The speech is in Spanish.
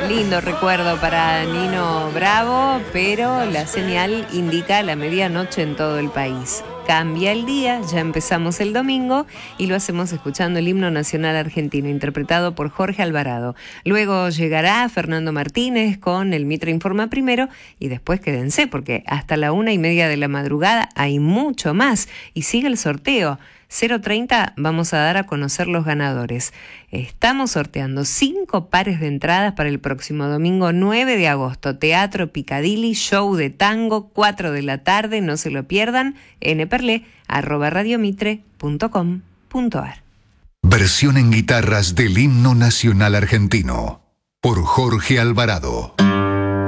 lindo recuerdo para Nino Bravo, pero la señal indica la medianoche en todo el país. Cambia el día, ya empezamos el domingo y lo hacemos escuchando el himno nacional argentino, interpretado por Jorge Alvarado. Luego llegará Fernando Martínez con El Mitre Informa primero y después quédense porque hasta la 1:30 de la madrugada hay mucho más y sigue el sorteo. 0:30 vamos a dar a conocer los ganadores. Estamos sorteando 5 pares de entradas para el próximo domingo 9 de agosto. Teatro Picadilly, show de tango, 4 de la tarde, no se lo pierdan. nperle@radiomitre.com.ar. Versión en guitarras del himno nacional argentino por Jorge Alvarado.